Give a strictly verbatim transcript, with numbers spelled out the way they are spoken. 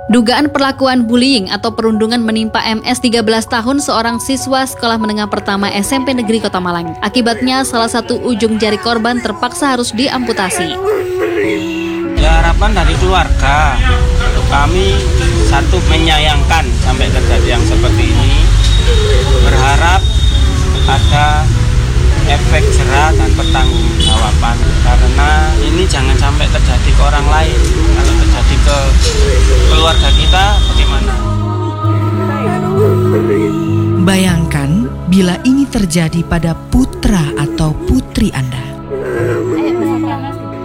Dugaan perlakuan bullying atau perundungan menimpa M S tiga belas tahun, seorang siswa sekolah menengah pertama S M P Negeri Kota Malang. Akibatnya salah satu ujung jari korban terpaksa harus diamputasi. Ya, harapan dari keluarga untuk kami satu menyayangkan sampai terjadi yang seperti ini. Berharap ada efek jerah dan pertanggungjawaban, karena ini jangan sampai terjadi ke orang lain. Kalau terjadi ke keluarga kita bagaimana? Bayangkan bila ini terjadi pada putra atau putri Anda.